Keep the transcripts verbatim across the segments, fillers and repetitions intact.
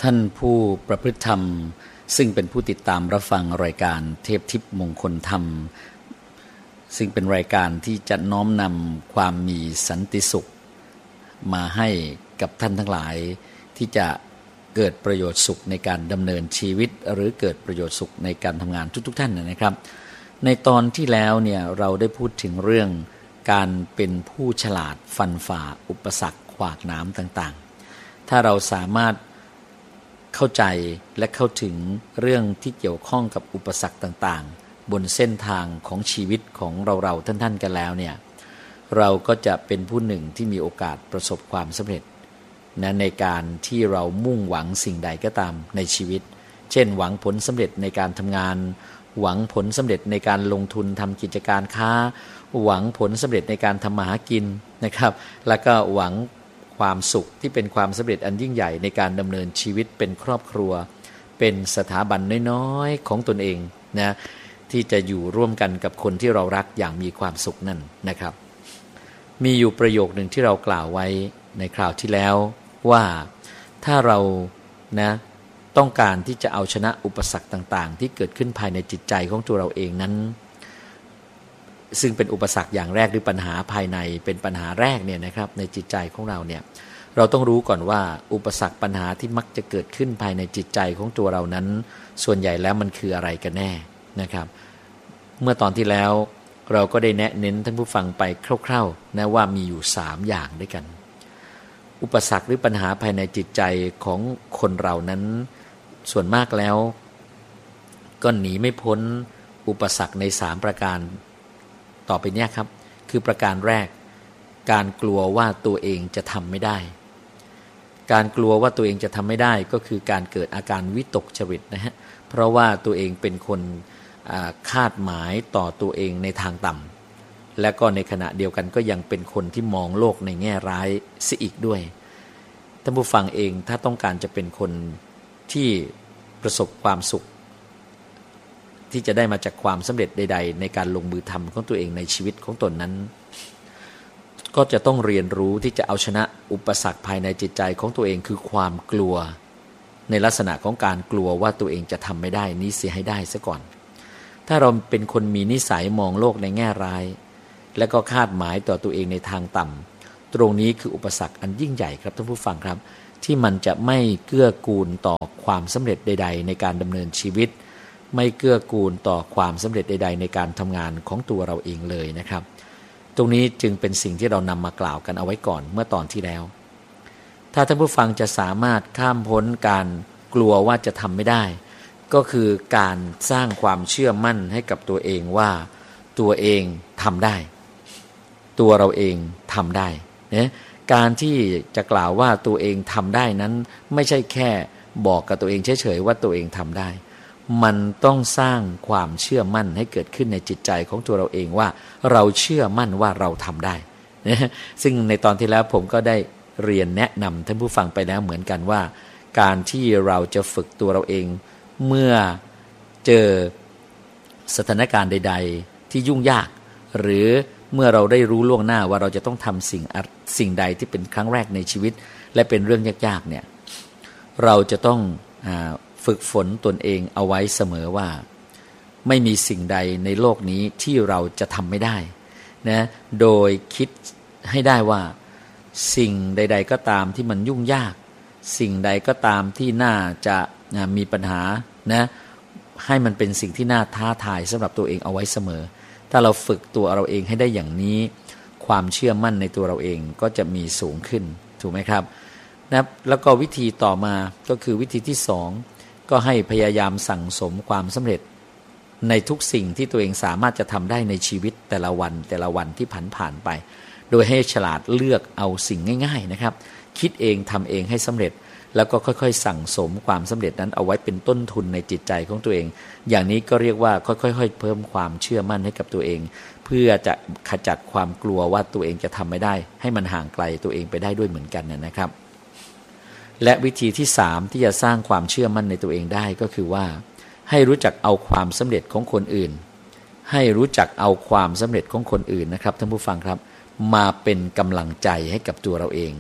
ท่านผู้ประพฤติธรรมซึ่งเป็นผู้ติดตามรับฟังรายการเทพทิพย์มงคลธรรมซึ่งเป็นรายการที่จะน้อมนำความมีสันติสุขมาให้กับท่านทั้งหลายที่จะเกิดประโยชน์สุขในการดำเนินชีวิตหรือเกิดประโยชน์สุขในการทำงานทุกๆท่านนะครับในตอนที่แล้วเนี่ยเราได้พูดถึงเรื่องการเป็นผู้ฉลาดฟันฝ่าอุปสรรคขวากหนามต่างๆถ้าเราสามารถเข้าใจและเข้าถึงเรื่องที่เกี่ยวข้องกับอุปสรรคต่างๆบนเส้นทางของชีวิตของเราๆท่านๆกันแล้วเนี่ยเราก็จะเป็นผู้หนึ่งที่มีโอกาสประสบความสำเร็จนะในการที่เรามุ่งหวังสิ่งใดก็ตามในชีวิตเช่นหวังผลสำเร็จในการทำงานหวังผลสำเร็จในการลงทุนทำกิจการค้าหวังผลสำเร็จในการทำมาหากินนะครับแล้วก็หวังความสุขที่เป็นความสำเร็จอันยิ่งใหญ่ในการดำเนินชีวิตเป็นครอบครัวเป็นสถาบันน้อยๆของตนเองนะที่จะอยู่ร่วมกันกับคนที่เรารักอย่างมีความสุขนั่นนะครับมีอยู่ประโยคหนึ่งที่เรากล่าวไว้ในคราวที่แล้วว่าถ้าเรานะต้องการที่จะเอาชนะอุปสรรคต่างๆที่เกิดขึ้นภายในจิตใจของตัวเราเองนั้นซึ่งเป็นอุปสรรคอย่างแรกหรือปัญหาภายในเป็นปัญหาแรกเนี่ยนะครับในจิตใจของเราเนี่ยเราต้องรู้ก่อนว่าอุปสรรคปัญหาที่มักจะเกิดขึ้นภายในจิตใจของตัวเรานั้นส่วนใหญ่แล้วมันคืออะไรกันแน่นะครับเมื่อตอนที่แล้วเราก็ได้แนะเน้นท่านผู้ฟังไปคร่าวๆนะว่ามีอยู่สามอย่างด้วยกันอุปสรรคหรือปัญหาภายในจิตใจของคนเรานั้นส่วนมากแล้วก็หนีไม่พ้นอุปสรรคในสามประการต่อไปนี้ครับคือประการแรกการกลัวว่าตัวเองจะทำไม่ได้การกลัวว่าตัวเองจะทำไม่ได้ก็คือการเกิดอาการวิตกจริตนะฮะเพราะว่าตัวเองเป็นคนคาดหมายต่อตัวเองในทางต่ำและก็ในขณะเดียวกันก็ยังเป็นคนที่มองโลกในแง่ร้ายเสียอีกด้วยท่านผู้ฟังเองถ้าต้องการจะเป็นคนที่ประสบความสุขที่จะได้มาจากความสำเร็จใดๆในการลงมือทำของตัวเองในชีวิตของตนนั้นก็จะต้องเรียนรู้ที่จะเอาชนะอุปสรรคภายในจิตใจของตัวเองคือความกลัวในลักษณะของการกลัวว่าตัวเองจะทำไม่ได้นี้เสียให้ได้ซะก่อนถ้าเราเป็นคนมีนิสัยมองโลกในแง่ร้ายและก็คาดหมายต่อตัวเองในทางต่ำตรงนี้คืออุปสรรคอันยิ่งใหญ่ครับท่านผู้ฟังครับที่มันจะไม่เกื้อกูลต่อความสำเร็จใดๆในการดำเนินชีวิตไม่เกื้อกูลต่อความสำเร็จใดๆในการทำงานของตัวเราเองเลยนะครับตรงนี้จึงเป็นสิ่งที่เรานำมากล่าวกันเอาไว้ก่อนเมื่อตอนที่แล้วถ้าท่านผู้ฟังจะสามารถข้ามพ้นการกลัวว่าจะทำไม่ได้ก็คือการสร้างความเชื่อมั่นให้กับตัวเองว่าตัวเองทำได้ตัวเราเองทำได้เนี่ยการที่จะกล่าวว่าตัวเองทำได้นั้นไม่ใช่แค่บอกกับตัวเองเฉยๆว่าตัวเองทำได้มันต้องสร้างความเชื่อมั่นให้เกิดขึ้นในจิตใจของตัวเราเองว่าเราเชื่อมั่นว่าเราทำได้นะซึ่งในตอนที่แล้วผมก็ได้เรียนแนะนำท่านผู้ฟังไปแล้วเหมือนกันว่าการที่เราจะฝึกตัวเราเองเมื่อเจอสถานการณ์ใดๆที่ยุ่งยากหรือเมื่อเราได้รู้ล่วงหน้าว่าเราจะต้องทำสิ่งสิ่งใดที่เป็นครั้งแรกในชีวิตและเป็นเรื่องยากๆเนี่ยเราจะต้องอ่าฝึกฝนตนเองเอาไว้เสมอว่าไม่มีสิ่งใดในโลกนี้ที่เราจะทำไม่ได้นะโดยคิดให้ได้ว่าสิ่งใดๆก็ตามที่มันยุ่งยากสิ่งใดก็ตามที่น่าจะมีปัญหานะให้มันเป็นสิ่งที่น่าท้าทายสำหรับตัวเองเอาไว้เสมอถ้าเราฝึกตัวเราเองให้ได้อย่างนี้ความเชื่อมั่นในตัวเราเองก็จะมีสูงขึ้นถูกไหมครับนะแล้วก็วิธีต่อมาก็คือวิธีที่สองก็ให้พยายามสั่งสมความสำเร็จในทุกสิ่งที่ตัวเองสามารถจะทำได้ในชีวิตแต่ละวันแต่ละวันที่ผ่านผ่านไปโดยให้ฉลาดเลือกเอาสิ่งง่ายๆนะครับคิดเองทำเองให้สำเร็จแล้วก็ค่อยๆสั่งสมความสำเร็จนั้นเอาไว้เป็นต้นทุนในจิตใจของตัวเองอย่างนี้ก็เรียกว่าค่อยๆเพิ่มความเชื่อมั่นให้กับตัวเองเพื่อจะขจัดความกลัวว่าตัวเองจะทำไม่ได้ให้มันห่างไกลตัวเองไปได้ด้วยเหมือนกันนะครับและวิธีที่สามที่จะสร้างความเชื่อมั่นในตัวเองได้ก็คือว่าให้รู้จักเอาความสำเร็จของคนอื่นให้รู้จักเอาความสำเร็จของคนอื่นนะครับท่านผู้ฟังครับมาเป็นกำลังใจให้กับตัวเราเอง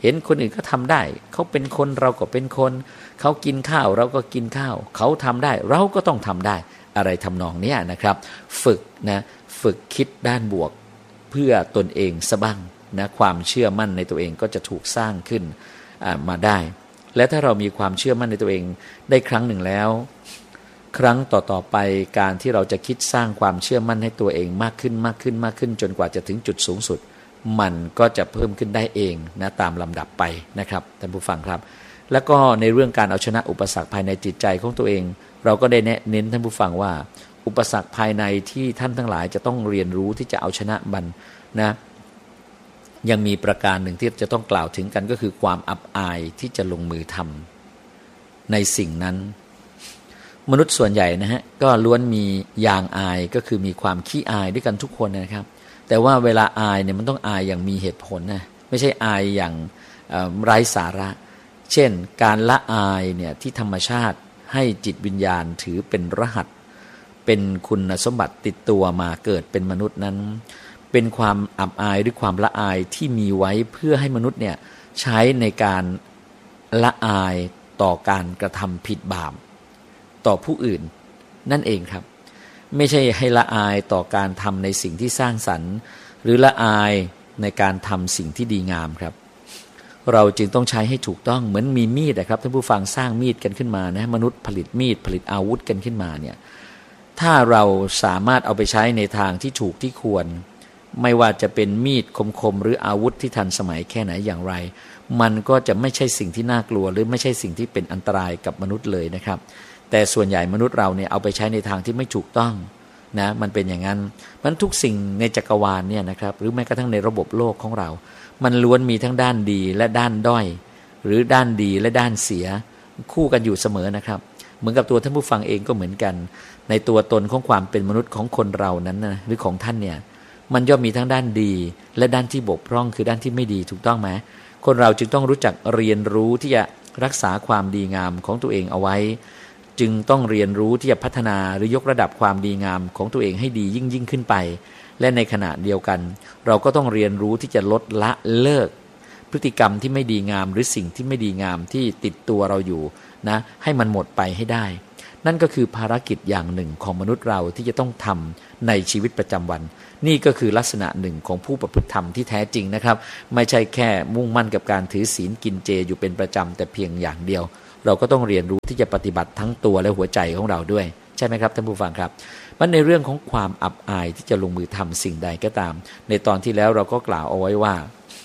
เห็นคนอื่นเขาทำได้เขาเป็นคนเราก็เป็นคนเขากินข้าวเราก็กินข้าวเขาทำได้เราก็ต้องทำได้อะไรทำนองนี้นะครับฝึกนะฝึกคิดด้านบวกเพื่อตนเองซะบ้างนะความเชื่อมั่นในตัวเองก็จะถูกสร้างขึ้นมาได้และถ้าเรามีความเชื่อมั่นในตัวเองได้ครั้งหนึ่งแล้วครั้งต่อๆไปการที่เราจะคิดสร้างความเชื่อมั่นให้ตัวเองมากขึ้นมากขึ้นมากขึ้นจนกว่าจะถึงจุดสูงสุดมันก็จะเพิ่มขึ้นได้เองนะตามลำดับไปนะครับท่านผู้ฟังครับแล้วก็ในเรื่องการเอาชนะอุปสรรคภายในจิตใจของตัวเองเราก็ได้เน้นท่านผู้ฟังว่าอุปสรรคภายในที่ท่านทั้งหลายจะต้องเรียนรู้ที่จะเอาชนะมันนะยังมีประการหนึ่งที่จะต้องกล่าวถึงกันก็คือความอับอายที่จะลงมือทำในสิ่งนั้นมนุษย์ส่วนใหญ่นะฮะก็ล้วนมียางอายก็คือมีความขี้อายด้วยกันทุกคนนะครับแต่ว่าเวลาอายเนี่ยมันต้องอายอย่างมีเหตุผลนะไม่ใช่อายอย่างไร้สาระเช่นการละอายเนี่ยที่ธรรมชาติให้จิตวิญญาณถือเป็นรหัสเป็นคุณสมบัติติดตัวมาเกิดเป็นมนุษย์นั้นเป็นความอับอายหรือความละอายที่มีไว้เพื่อให้มนุษย์เนี่ยใช้ในการละอายต่อการกระทำผิดบาปต่อผู้อื่นนั่นเองครับไม่ใช่ให้ละอายต่อการทำในสิ่งที่สร้างสรรค์หรือละอายในการทำสิ่งที่ดีงามครับเราจึงต้องใช้ให้ถูกต้องเหมือนมีมีดนะครับท่านผู้ฟังสร้างมีดกันขึ้นมานะมนุษย์ผลิตมีดผลิตอาวุธกันขึ้นมาเนี่ยถ้าเราสามารถเอาไปใช้ในทางที่ถูกที่ควรไม่ว่าจะเป็นมีดคมๆหรืออาวุธที่ทันสมัยแค่ไหนอย่างไรมันก็จะไม่ใช่สิ่งที่น่ากลัวหรือไม่ใช่สิ่งที่เป็นอันตรายกับมนุษย์เลยนะครับแต่ส่วนใหญ่มนุษย์เราเนี่ยเอาไปใช้ในทางที่ไม่ถูกต้องนะมันเป็นอย่างนั้นมันทุกสิ่งในจักรวาลเนี่ยนะครับหรือแม้กระทั่งในระบบโลกของเรามันล้วนมีทั้งด้านดีและด้านด้อยหรือด้านดีและด้านเสียคู่กันอยู่เสมอนะครับเหมือนกับตัวท่านผู้ฟังเองก็เหมือนกันในตัวตนของความเป็นมนุษย์ของคนเรานั้นนะหรือของท่านเนี่ยมันย่อมมีทั้งด้านดีและด้านที่บกพร่องคือด้านที่ไม่ดีถูกต้องไหมคนเราจึงต้องรู้จักเรียนรู้ที่จะรักษาความดีงามของตัวเองเอาไว้จึงต้องเรียนรู้ที่จะพัฒนาหรือยกระดับความดีงามของตัวเองให้ดียิ่งยิ่งขึ้นไปและในขณะเดียวกันเราก็ต้องเรียนรู้ที่จะลดละเลิกพฤติกรรมที่ไม่ดีงามหรือสิ่งที่ไม่ดีงามที่ติดตัวเราอยู่นะให้มันหมดไปให้ได้นั่นก็คือภารกิจอย่างหนึ่งของมนุษย์เราที่จะต้องทำในชีวิตประจำวันนี่ก็คือลักษณะหนึ่งของผู้ประพฤติธรรมที่แท้จริงนะครับไม่ใช่แค่มุ่งมั่นกับการถือศีลกินเจอยู่เป็นประจำแต่เพียงอย่างเดียวเราก็ต้องเรียนรู้ที่จะปฏิบัติทั้งตัวและหัวใจของเราด้วยใช่ไหมครับท่านผู้ฟังครับมันในเรื่องของความอับอายที่จะลงมือทำสิ่งใดก็ตามในตอนที่แล้วเราก็กล่าวเอาไว้ว่า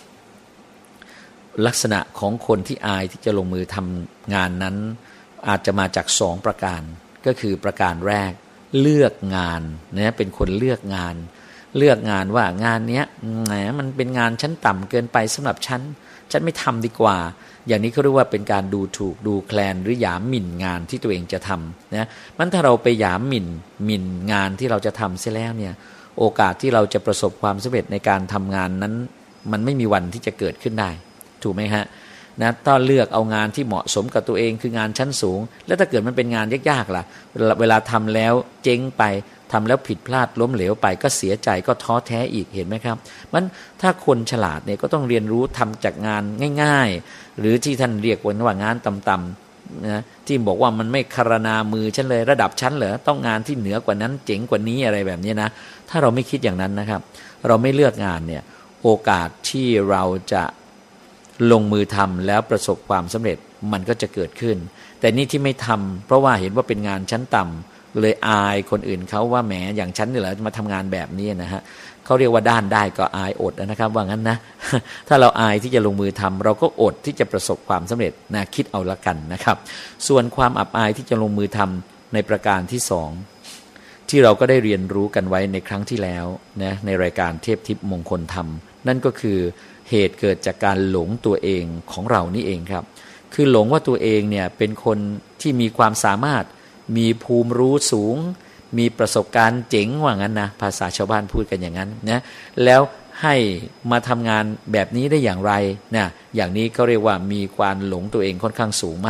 ลักษณะของคนที่อายที่จะลงมือทำงานนั้นอาจจะมาจากสองประการก็คือประการแรกเลือกงานนะเป็นคนเลือกงานเลือกงานว่างานเนี้ยแหมมันเป็นงานชั้นต่ำเกินไปสำหรับฉันฉันไม่ทำดีกว่าอย่างนี้เขาเรียกว่าเป็นการดูถูกดูแคลนหรือหยามหมิ่นงานที่ตัวเองจะทำนะมันถ้าเราไปหยามหมิ่นหมิ่นงานที่เราจะทำเสียแล้วเนี่ยโอกาสที่เราจะประสบความสำเร็จในการทำงานนั้นมันไม่มีวันที่จะเกิดขึ้นได้ถูกไหมฮะนะถ้าเลือกเอางานที่เหมาะสมกับตัวเองคืองานชั้นสูงแล้วถ้าเกิดมันเป็นงานยากๆล่ะเวลาทำแล้วเจ๊งไปทำแล้วผิดพลาดล้มเหลวไปก็เสียใจก็ท้อแท้อีกเห็นไหมครับมันถ้าคนฉลาดเนี่ยก็ต้องเรียนรู้ทำจากงานง่ายๆหรือที่ท่านเรียกว่างานต่ำๆนะที่บอกว่ามันไม่คารนามือฉันเลยระดับชั้นเหรอต้องงานที่เหนือกว่านั้นเจ๋งกว่านี้อะไรแบบนี้นะถ้าเราไม่คิดอย่างนั้นนะครับเราไม่เลือกงานเนี่ยโอกาสที่เราจะลงมือทำแล้วประสบความสำเร็จมันก็จะเกิดขึ้นแต่นี่ที่ไม่ทำเพราะว่าเห็นว่าเป็นงานชั้นต่ำเลยอายคนอื่นเขาว่าแหมอย่างฉันนี่เหรอมาทำงานแบบนี้นะฮะเขาเรียกว่าด้านได้ก็อายอดนะครับว่างั้นนะถ้าเราอายที่จะลงมือทำเราก็อดที่จะประสบความสำเร็จนะคิดเอาละกันนะครับส่วนความอับอายที่จะลงมือทำในประการที่สองที่เราก็ได้เรียนรู้กันไว้ในครั้งที่แล้วนะในรายการเทพทิพย์มงคลธรรมนั่นก็คือเหตุเกิดจากการหลงตัวเองของเรานี่เองครับคือหลงว่าตัวเองเนี่ยเป็นคนที่มีความสามารถมีภูมิรู้สูงมีประสบการณ์เจ๋งว่างั้นนะภาษาชาวบ้านพูดกันอย่างนั้นนะแล้วให้มาทำงานแบบนี้ได้อย่างไรนะอย่างนี้เขาเรียกว่ามีความหลงตัวเองค่อนข้างสูงมาก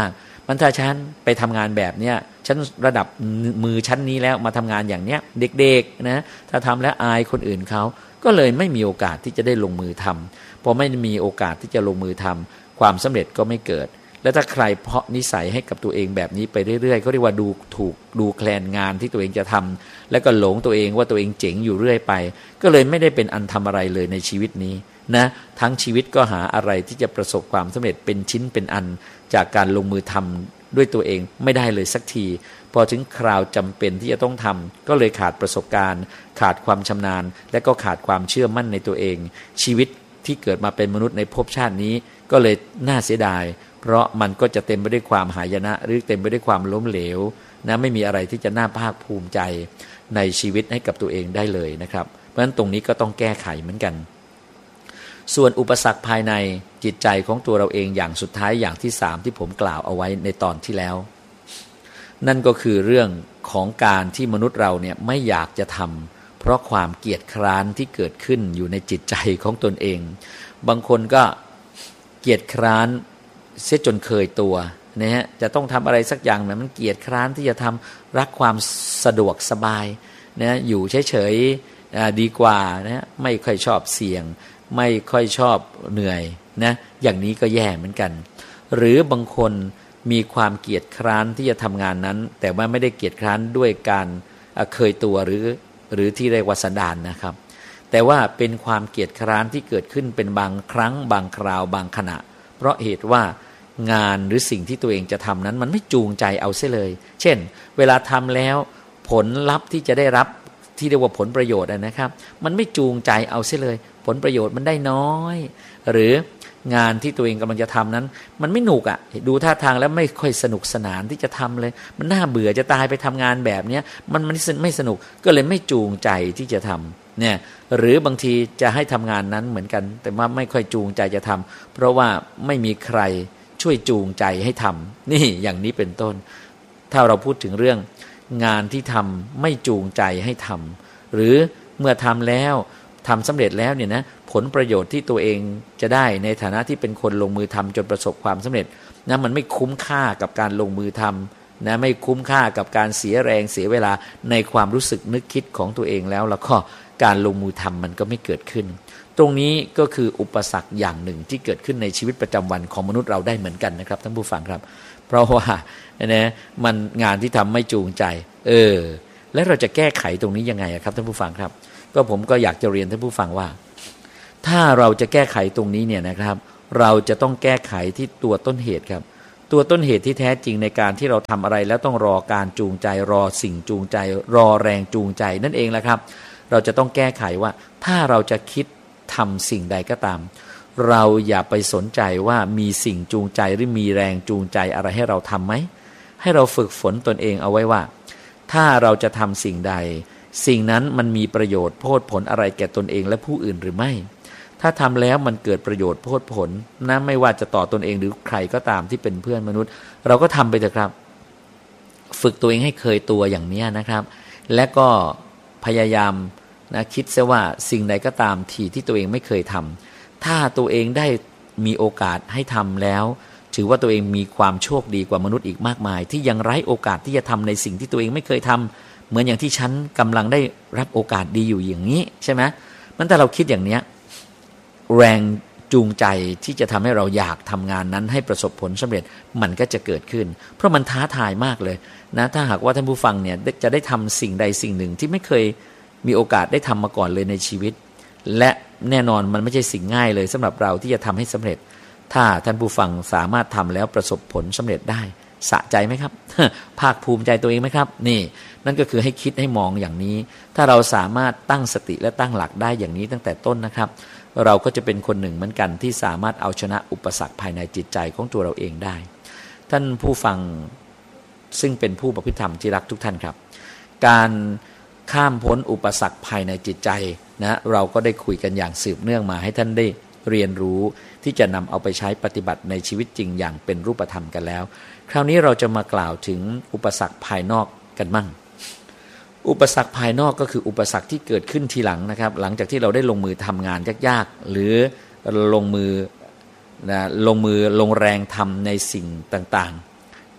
มันถ้าฉันไปทำงานแบบเนี้ยฉันระดับมือชั้นนี้แล้วมาทำงานอย่างเนี้ยเด็กๆนะถ้าทำแล้วอายคนอื่นเขาก็เลยไม่มีโอกาสที่จะได้ลงมือทำพอไม่มีโอกาสที่จะลงมือทำความสำเร็จก็ไม่เกิดและถ้าใครเพาะนิสัยให้กับตัวเองแบบนี้ไปเรื่อยๆเขาเรียกว่าดูถูกดูแคลนงานที่ตัวเองจะทำแล้วก็หลงตัวเองว่าตัวเองเจ๋งอยู่เรื่อยไปก็เลยไม่ได้เป็นอันทำอะไรเลยในชีวิตนี้นะทั้งชีวิตก็หาอะไรที่จะประสบความสำเร็จเป็นชิ้นเป็นอันจากการลงมือทำด้วยตัวเองไม่ได้เลยสักทีพอถึงคราวจำเป็นที่จะต้องทำก็เลยขาดประสบการณ์ขาดความชำนาญและก็ขาดความเชื่อมั่นในตัวเองชีวิตที่เกิดมาเป็นมนุษย์ในภพชาตินี้ก็เลยน่าเสียดายเพราะมันก็จะเต็มไปด้วยความหายนะหรือเต็มไปด้วยความล้มเหลวนะไม่มีอะไรที่จะน่าภาคภูมิใจในชีวิตให้กับตัวเองได้เลยนะครับเพราะฉะนั้นตรงนี้ก็ต้องแก้ไขเหมือนกันส่วนอุปสรรคภายในจิตใจของตัวเราเองอย่างสุดท้ายอย่างที่สามที่ผมกล่าวเอาไว้ในตอนที่แล้วนั่นก็คือเรื่องของการที่มนุษย์เราเนี่ยไม่อยากจะทำเพราะความเกียจคร้านที่เกิดขึ้นอยู่ในจิตใจของตนเองบางคนก็เกียจคร้านเสียจนเคยตัวนะฮะจะต้องทำอะไรสักอย่างนะมันเกียจคร้านที่จะทำรักความสะดวกสบายนะอยู่เฉยๆดีกว่านะไม่ค่อยชอบเสี่ยงไม่ค่อยชอบเหนื่อยนะอย่างนี้ก็แย่เหมือนกันหรือบางคนมีความเกียจคร้านที่จะทำงานนั้นแต่ว่าไม่ได้เกียจคร้านด้วยการเคยตัวหรือหรือที่เรียกว่าสันดานนะครับแต่ว่าเป็นความเกียจคร้านที่เกิดขึ้นเป็นบางครั้งบางคราวบางขณะเพราะเหตุว่างานหรือสิ่งที่ตัวเองจะทำนั้นมันไม่จูงใจเอาเสียเลยเช่นเวลาทำแล้วผลลัพธ์ที่จะได้รับที่เรียกว่าผลประโยชน์นะครับมันไม่จูงใจเอาเสียเลยผลประโยชน์มันได้น้อยหรืองานที่ตัวเองกำลังจะทำนั้นมันไม่หนุกอ่ะดูท่าทางแล้วไม่ค่อยสนุกสนานที่จะทำเลยมันน่าเบื่อจะตายไปทำงานแบบนี้มันมันไม่สนุกก็เลยไม่จูงใจที่จะทำเนี่ยหรือบางทีจะให้ทำงานนั้นเหมือนกันแต่ว่าไม่ค่อยจูงใจจะทำเพราะว่าไม่มีใครช่วยจูงใจให้ทำนี่อย่างนี้เป็นต้นถ้าเราพูดถึงเรื่องงานที่ทำไม่จูงใจให้ทำหรือเมื่อทำแล้วทำสำเร็จแล้วเนี่ยนะผลประโยชน์ที่ตัวเองจะได้ในฐานะที่เป็นคนลงมือทำจนประสบความสำเร็จนะมันไม่คุ้มค่ากับการลงมือทำนะไม่คุ้มค่ากับการเสียแรงเสียเวลาในความรู้สึกนึกคิดของตัวเองแล้วแล้วก็การลงมือทำมันก็ไม่เกิดขึ้นตรงนี้ก็คืออุปสรรคอย่างหนึ่งที่เกิดขึ้นในชีวิตประจำวันของมนุษย์เราได้เหมือนกันนะครับท่านผู้ฟังครับเพราะว่านะมันงานที่ทำไม่จูงใจเออแล้วเราจะแก้ไขตรงนี้ยังไงครับท่านผู้ฟังครับก็ผมก็อยากจะเรียนท่านผู้ฟังว่าถ้าเราจะแก้ไขตรงนี้เนี่ยนะครับเราจะต้องแก้ไขที่ตัวต้นเหตุครับตัวต้นเหตุที่แท้จริงในการที่เราทำอะไรแล้วต้องรอการจูงใจรอสิ่งจูงใจรอแรงจูงใจนั่นเองแหละครับเราจะต้องแก้ไขว่าถ้าเราจะคิดทำสิ่งใดก็ตามเราอย่าไปสนใจว่ามีสิ่งจูงใจหรือมีแรงจูงใจอะไรให้เราทำไหมให้เราฝึกฝนตนเองเอาไว้ว่าถ้าเราจะทำสิ่งใดสิ่งนั้นมันมีประโยชน์โพดผลอะไรแก่ตนเองและผู้อื่นหรือไม่ถ้าทำแล้วมันเกิดประโยชน์โพดผลนะไม่ว่าจะต่อตนเองหรือใครก็ตามที่เป็นเพื่อนมนุษย์เราก็ทำไปเถอะครับฝึกตัวเองให้เคยตัวอย่างนี้นะครับและก็พยายามนะคิดซะว่าสิ่งใดก็ตามที่ที่ตัวเองไม่เคยทำถ้าตัวเองได้มีโอกาสให้ทำแล้วถือว่าตัวเองมีความโชคดีกว่ามนุษย์อีกมากมายที่ยังไร้โอกาสที่จะทำในสิ่งที่ตัวเองไม่เคยทำเหมือนอย่างที่ฉันกำลังได้รับโอกาสดีอยู่อย่างนี้ใช่ไหมมันแต่เราคิดอย่างเนี้ยแรงจูงใจที่จะทำให้เราอยากทำงานนั้นให้ประสบผลสำเร็จมันก็จะเกิดขึ้นเพราะมันท้าทายมากเลยนะถ้าหากว่าท่านผู้ฟังเนี่ยจะได้ทำสิ่งใดสิ่งหนึ่งที่ไม่เคยมีโอกาสได้ทำมาก่อนเลยในชีวิตและแน่นอนมันไม่ใช่สิ่งง่ายเลยสำหรับเราที่จะทำให้สำเร็จถ้าท่านผู้ฟังสามารถทำแล้วประสบผลสำเร็จได้สะใจไหมครับ ภาคภูมิใจตัวเองไหมครับนี่นั่นก็คือให้คิดให้มองอย่างนี้ถ้าเราสามารถตั้งสติและตั้งหลักได้อย่างนี้ตั้งแต่ต้นนะครับเราก็จะเป็นคนหนึ่งเหมือนกันที่สามารถเอาชนะอุปสรรคภายในจิตใจของตัวเราเองได้ท่านผู้ฟังซึ่งเป็นผู้ประพฤติธรรมที่รักทุกท่านครับการข้ามพ้นอุปสรรคภายในจิตใจนะเราก็ได้คุยกันอย่างสืบเนื่องมาให้ท่านได้เรียนรู้ที่จะนำเอาไปใช้ปฏิบัติในชีวิตจริงอย่างเป็นรูปธรรมกันแล้วคราวนี้เราจะมากล่าวถึงอุปสรรคภายนอกกันมั่งอุปสรรคภายนอกก็คืออุปสรรคที่เกิดขึ้นทีหลังนะครับหลังจากที่เราได้ลงมือทำงานยากๆหรือลงมือนะลงมือลงแรงทำในสิ่งต่างๆ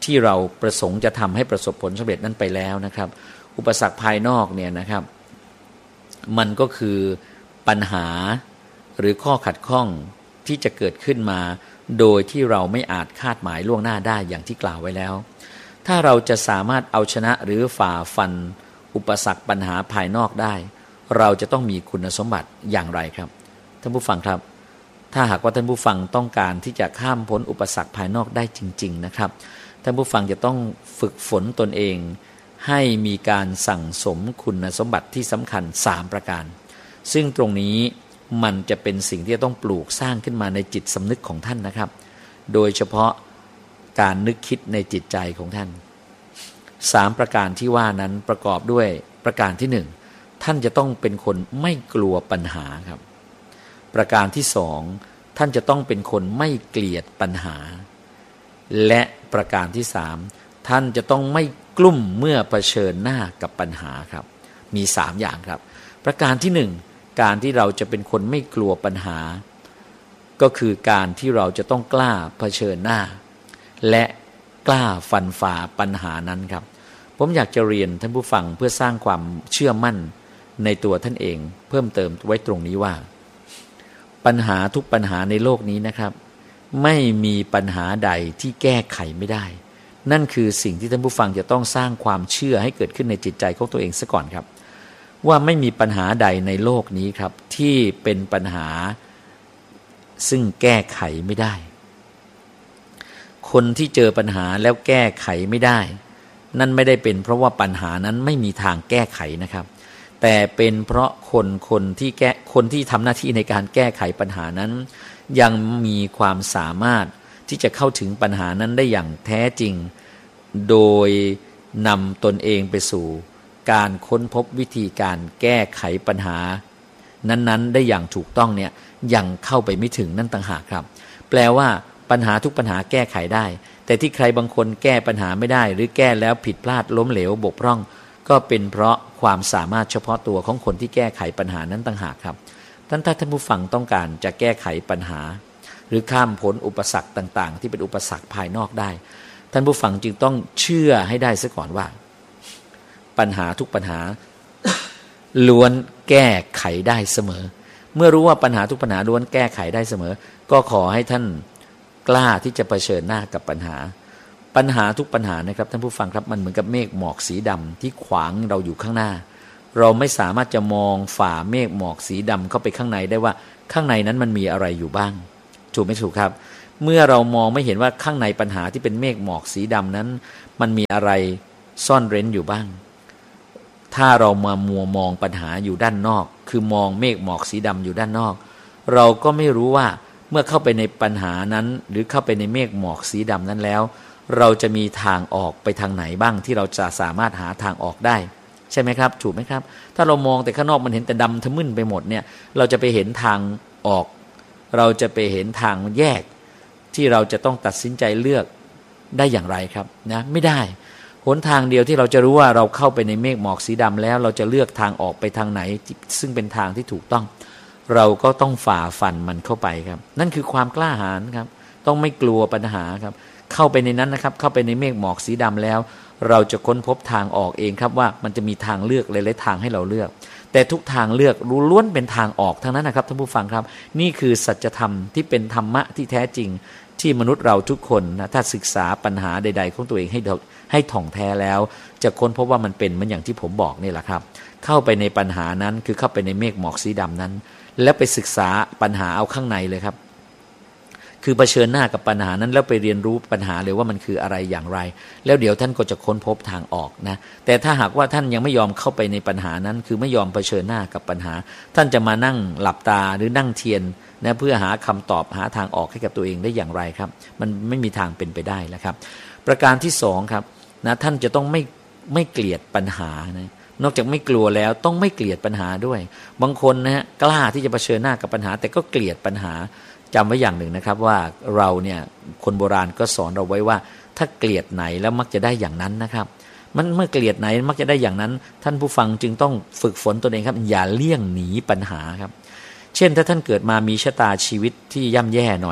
ที่เราประสงค์จะทำให้ประสบผลสำเร็จนั้นไปแล้วนะครับอุปสรรคภายนอกเนี่ยนะครับมันก็คือปัญหาหรือข้อขัดข้องที่จะเกิดขึ้นมาโดยที่เราไม่อาจคาดหมายล่วงหน้าได้อย่างที่กล่าวไว้แล้วถ้าเราจะสามารถเอาชนะหรือฝ่าฟันอุปสรรคปัญหาภายนอกได้เราจะต้องมีคุณสมบัติอย่างไรครับท่านผู้ฟังครับถ้าหากว่าท่านผู้ฟังต้องการที่จะข้ามพ้นอุปสรรคภายนอกได้จริงๆนะครับท่านผู้ฟังจะต้องฝึกฝนตนเองให้มีการสั่งสมคุณสมบัติที่สำคัญสามประการซึ่งตรงนี้มันจะเป็นสิ่งที่ต้องปลูกสร้างขึ้นมาในจิตสำนึกของท่านนะครับโดยเฉพาะการนึกคิดในจิตใจของท่านสามประการที่ว่านั้นประกอบด้วยประการที่หนึ่งท่านจะต้องเป็นคนไม่กลัวปัญหาครับประการที่สองท่านจะต้องเป็นคนไม่เกลียดปัญหาและประการที่สามท่านจะต้องไม่กลุ้มเมื่อเผชิญหน้ากับปัญหาครับมีสามอย่างครับประการที่หนึ่งการที่เราจะเป็นคนไม่กลัวปัญหาก็คือการที่เราจะต้องกล้าเผชิญหน้าและกล้าฟันฝ่าปัญหานั้นครับผมอยากจะเรียนท่านผู้ฟังเพื่อสร้างความเชื่อมั่นในตัวท่านเองเพิ่มเติมไว้ตรงนี้ว่าปัญหาทุกปัญหาในโลกนี้นะครับไม่มีปัญหาใดที่แก้ไขไม่ได้นั่นคือสิ่งที่ท่านผู้ฟังจะต้องสร้างความเชื่อให้เกิดขึ้นในจิตใจของตัวเองซะก่อนครับว่าไม่มีปัญหาใดในโลกนี้ครับที่เป็นปัญหาซึ่งแก้ไขไม่ได้คนที่เจอปัญหาแล้วแก้ไขไม่ได้นั่นไม่ได้เป็นเพราะว่าปัญหานั้นไม่มีทางแก้ไขนะครับแต่เป็นเพราะคนคนที่แก้คนที่ทำหน้าที่ในการแก้ไขปัญหานั้นยังมีความสามารถที่จะเข้าถึงปัญหานั้นได้อย่างแท้จริงโดยนำตนเองไปสู่การค้นพบวิธีการแก้ไขปัญหานั้นๆได้อย่างถูกต้องเนี่ยยังเข้าไปไม่ถึงนั่นต่างหากครับแปลว่าปัญหาทุกปัญหาแก้ไขได้แต่ที่ใครบางคนแก้ปัญหาไม่ได้หรือแก้แล้วผิดพลาดล้มเหลวบกพร่องก็เป็นเพราะความสามารถเฉพาะตัวของคนที่แก้ไขปัญหานั้นต่างหากครับท่านถ้าท่านผู้ฟังต้องการจะแก้ไขปัญหาหรือข้ามพ้นอุปสรรคต่างๆที่เป็นอุปสรรคภายนอกได้ท่านผู้ฟังจึงต้องเชื่อให้ได้ซะก่อนว่าปัญหาทุกปัญหา ล้วนแก้ไขได้เสมอเมื่อรู้ว่าปัญหาทุกปัญหาล้วนแก้ไขได้เสมอก็ขอให้ท่านกล้าที่จะเผชิญหน้ากับปัญหาปัญหาทุกปัญหานะครับท่านผู้ฟังครับมันเหมือนกับเมฆหมอกสีดำที่ขวางเราอยู่ข้างหน้าเราไม่สามารถจะมองฝ่าเมฆหมอกสีดำเข้าไปข้างในได้ว่าข้างในนั้นมันมีอะไรอยู่บ้างถูกไม่ถูกครับเมื่อเรามองไม่เห็นว่าข้างในปัญหาที่เป็นเมฆหมอกสีดำนั้นมันมีอะไรซ่อนเร้นอยู่บ้างถ้าเรามามัวมองปัญหาอยู่ด้านนอกคือมองเมฆหมอกสีดำอยู่ด้านนอกเราก็ไม่รู้ว่าเมื่อเข้าไปในปัญหานั้นหรือเข้าไปในเมฆหมอกสีดำนั้นแล้วเราจะมีทางออกไปทางไหนบ้างที่เราจะสามารถหาทางออกได้ใช่ไหมครับถูกไหมครับถ้าเรามองแต่ข้างนอกมันเห็นแต่ดำทะมึนไปหมดเนี่ยเราจะไปเห็นทางออกเราจะไปเห็นทางแยกที่เราจะต้องตัดสินใจเลือกได้อย่างไรครับนะไม่ได้หนทางเดียวที่เราจะรู้ว่าเราเข้าไปในเมฆหมอกสีดำแล้วเราจะเลือกทางออกไปทางไหนซึ่งเป็นทางที่ถูกต้องเราก็ต้องฝ่าฟันมันเข้าไปครับนั่นคือความกล้าหาญครับต้องไม่กลัวปัญหาครับเข้าไปในนั้นนะครับเข้าไปในเมฆหมอกสีดำแล้วเราจะค้นพบทางออกเองครับว่ามันจะมีทางเลือกหลายๆทางให้เราเลือกแต่ทุกทางเลือกล้วนเป็นทางออกทั้งนั้นนะครับท่านผู้ฟังครับนี่คือสัจธรรมที่เป็นธรรมะที่แท้จริงที่มนุษย์เราทุกคนนะถ้าศึกษาปัญหาใดๆของตัวเองให้ให้ถ่องแท้แล้วจะค้นพบว่ามันเป็นเหมือนอย่างที่ผมบอกนี่แหละครับเข้าไปในปัญหานั้นคือเข้าไปในเมฆหมอกสีดำนั้นแล้วไปศึกษาปัญหาเอาข้างในเลยครับคือเผชิญหน้ากับปัญหานั้นแล้วไปเรียนรู้ปัญหาเลยว่ามันคืออะไรอย่างไรแล้วเดี๋ยวท่านก็จะค้นพบทางออกนะแต่ถ้าหากว่าท่านยังไม่ยอมเข้าไปในปัญหานั้นคือไม่ยอมเผชิญหน้ากับปัญหาท่านจะมานั่งหลับตาหรือนั่งเทียนนะเพื่อหาคำตอบหาทางออกให้กับตัวเองได้อย่างไรครับมันไม่มีทางเป็นไปได้แล้วครับประการที่สองครับนะท่านจะต้องไม่ไม่เกลียดปัญหานะนอกจากไม่กลัวแล้วต้องไม่เกลียดปัญหาด้วยบางคนนะฮะกล้าที่จะเผชิญหน้ากับปัญหาแต่ก็เกลียดปัญหาจำไว้อย่างหนึ่งนะครับว่าเราเนี่ยคนโบราณก็สอนเราไว้ว่าถ้าเกลียดไหนแล้วมักจะได้อย่างนั้นนะครับมันเมื่อเกลียดไหนมักจะได้อย่างนั้นท่านผู้ฟังจึงต้องฝึกฝนตนเองครับอย่าเลี่ยงหนีปัญหาครับเช่นถ้าท่านเกิดมามีชะตาชีวิตที่ย่ำแย่หน่อย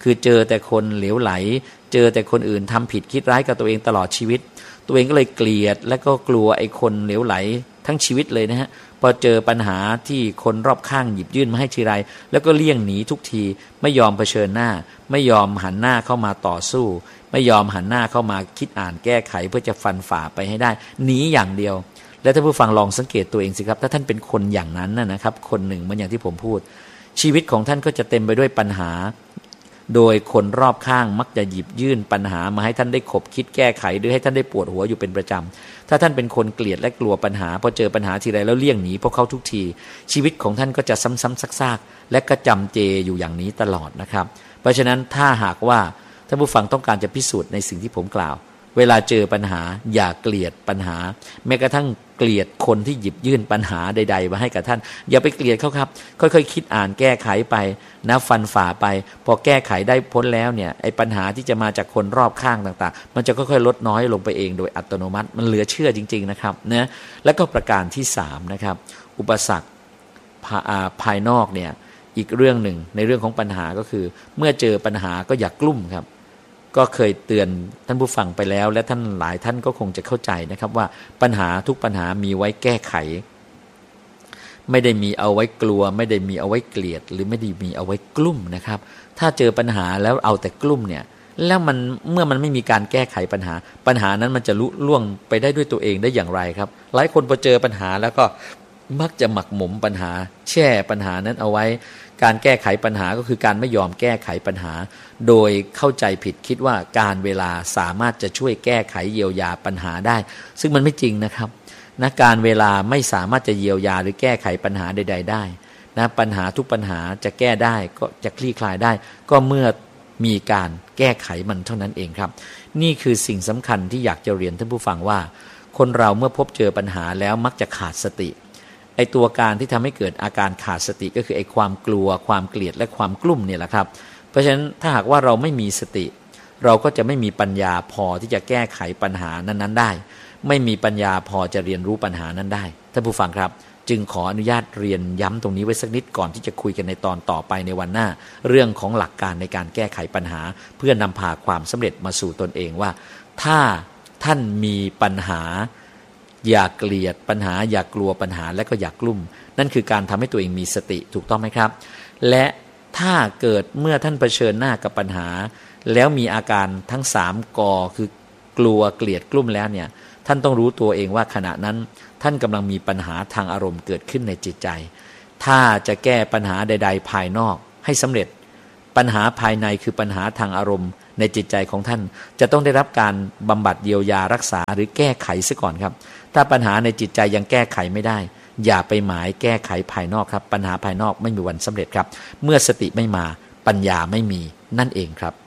คือเจอแต่คนเหลวไหลเจอแต่คนอื่นทำผิดคิดร้ายกับตัวเองตลอดชีวิตตัวเองก็เลยเกลียดและก็กลัวไอ้คนเหลวไหลทั้งชีวิตเลยนะฮะพอเจอปัญหาที่คนรอบข้างหยิบยื่นมาให้ทีไรแล้วก็เลี่ยงหนีทุกทีไม่ยอมเผชิญหน้าไม่ยอมหันหน้าเข้ามาต่อสู้ไม่ยอมหันหน้าเข้ามาคิดอ่านแก้ไขเพื่อจะฟันฝ่าไปให้ได้หนีอย่างเดียวแล้วท่านผู้ฟังลองสังเกตตัวเองสิครับถ้าท่านเป็นคนอย่างนั้นนะครับคนหนึ่งเหมือนอย่างที่ผมพูดชีวิตของท่านก็จะเต็มไปด้วยปัญหาโดยคนรอบข้างมักจะหยิบยื่นปัญหามาให้ท่านได้ขบคิดแก้ไขหรือให้ท่านได้ปวดหัวอยู่เป็นประจำถ้าท่านเป็นคนเกลียดและกลัวปัญหาพอเจอปัญหาทีไรแล้วเลี่ยงหนีพวกเขาทุกทีชีวิตของท่านก็จะซ้ำๆซากๆและก็จำเจอยู่อย่างนี้ตลอดนะครับเพราะฉะนั้นถ้าหากว่าท่านผู้ฟังต้องการจะพิสูจน์ในสิ่งที่ผมกล่าวเวลาเจอปัญหาอย่าเกลียดปัญหาแม้กระทั่งเกลียดคนที่หยิบยื่นปัญหาใดๆมาให้กับท่านอย่าไปเกลียดเขาครับค่อยๆคิดอ่านแก้ไขไปนะฟันฝ่าไปพอแก้ไขได้พ้นแล้วเนี่ยไอ้ปัญหาที่จะมาจากคนรอบข้างต่างๆมันจะค่อยๆลดน้อยลงไปเองโดยอัตโนมัติมันเหลือเชื่อจริงๆนะครับนะแล้วก็ประการที่สามนะครับอุปสรรคภายนอกเนี่ยอีกเรื่องหนึ่งในเรื่องของปัญหาก็คือเมื่อเจอปัญหาก็อย่ากลุ้มครับก็เคยเตือนท่านผู้ฟังไปแล้วและท่านหลายท่านก็คงจะเข้าใจนะครับว่าปัญหาทุกปัญหามีไว้แก้ไขไม่ได้มีเอาไว้กลัวไม่ได้มีเอาไว้เกลียดหรือไม่ได้มีเอาไว้กลุ้มนะครับถ้าเจอปัญหาแล้วเอาแต่กลุ้มเนี่ยแล้วมันเมื่อมันไม่มีการแก้ไขปัญหาปัญหานั้นมันจะลุล่วงไปได้ด้วยตัวเองได้อย่างไรครับหลายคนพอเจอปัญหาแล้วก็มักจะหมักหมมปัญหาแช่ปัญหานั้นเอาไว้การแก้ไขปัญหาก็คือการไม่ยอมแก้ไขปัญหาโดยเข้าใจผิดคิดว่าการเวลาสามารถจะช่วยแก้ไขเยียวยาปัญหาได้ซึ่งมันไม่จริงนะครับนะการเวลาไม่สามารถจะเยียวยาหรือแก้ไขปัญหาใดๆได้นะปัญหาทุกปัญหาจะแก้ได้ก็จะคลี่คลายได้ก็เมื่อมีการแก้ไขมันเท่านั้นเองครับนี่คือสิ่งสำคัญที่อยากจะเรียนท่านผู้ฟังว่าคนเราเมื่อพบเจอปัญหาแล้วมักจะขาดสติไอตัวการที่ทำให้เกิดอาการขาดสติก็คือไอความกลัวความเกลียดและความกลุ้มเนี่ยแหละครับเพราะฉะนั้นถ้าหากว่าเราไม่มีสติเราก็จะไม่มีปัญญาพอที่จะแก้ไขปัญหานั้นๆได้ไม่มีปัญญาพอจะเรียนรู้ปัญหานั้นได้ท่านผู้ฟังครับจึงขออนุญาตเรียนย้ำตรงนี้ไว้สักนิดก่อนที่จะคุยกันในตอนต่อไปในวันหน้าเรื่องของหลักการในการแก้ไขปัญหาเพื่อนำพาความสำเร็จมาสู่ตนเองว่าถ้าท่านมีปัญหาอย่าเกลียดปัญหาอย่ากลัวปัญหาและก็อย่ากลุ้มนั่นคือการทำให้ตัวเองมีสติถูกต้องไหมครับและถ้าเกิดเมื่อท่านเผชิญหน้ากับปัญหาแล้วมีอาการทั้งสามกอคือกลัวเกลียดกลุ้มแล้วเนี่ยท่านต้องรู้ตัวเองว่าขณะนั้นท่านกำลังมีปัญหาทางอารมณ์เกิดขึ้นในจิตใจถ้าจะแก้ปัญหาใดๆภายนอกให้สำเร็จปัญหาภายในคือปัญหาทางอารมณ์ในจิตใจของท่านจะต้องได้รับการบำบัดเยียวยารักษาหรือแก้ไขซะก่อนครับถ้าปัญหาในจิตใจยังแก้ไขไม่ได้อย่าไปหมายแก้ไขภายนอกครับปัญหาภายนอกไม่มีวันสำเร็จครับเมื่อสติไม่มาปัญญาไม่มีนั่นเองครับ